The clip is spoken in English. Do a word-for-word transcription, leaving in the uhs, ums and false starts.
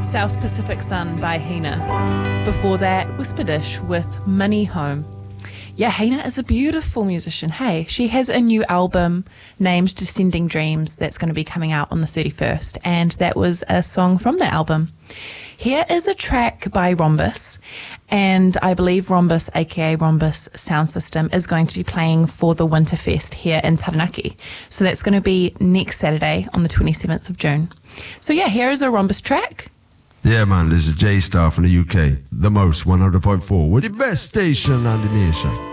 South Pacific Sun by Hina. Before that, Whisperdish with Money Home. Yeah, Hina is a beautiful musician. Hey, she has a new album named Descending Dreams that's going to be coming out on the thirty-first, and that was a song from that album. Here is a track by Rhombus, and I believe Rhombus, aka Rhombus Sound System, is going to be playing for the Winterfest here in Taranaki. So that's going to be next Saturday on the twenty-seventh of June. So yeah, here is a Rhombus track. Yeah, man, this is J Star from the U K. The Most one hundred point four. We're the best station on the nation.